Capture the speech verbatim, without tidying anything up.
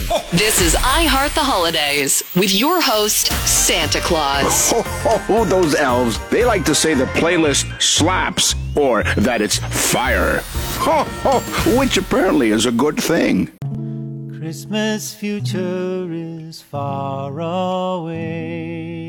This is I Heart the Holidays with your host, Santa Claus. Ho, ho, ho, those elves. They like to say the playlist slaps or that it's fire. Ho, ho, which apparently is a good thing. Christmas future is far away.